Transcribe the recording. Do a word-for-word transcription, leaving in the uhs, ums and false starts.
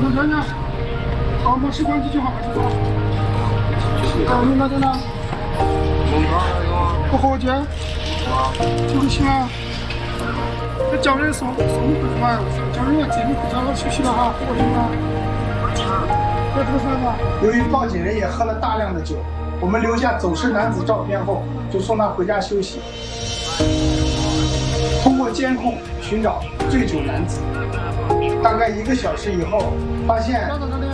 到这呢，好，没事关机就好了，就好。啊，你那在哪？不喝酒？就不行啊。这叫人送送回去嘛，叫人家接你回家了休息了哈，喝酒嘛。喝这个算吧。 由于报警人也喝了大量的酒，我们留下走失男子照片后，就送他回家休息。通过监控寻找醉酒男子，大概一个小时以后，发现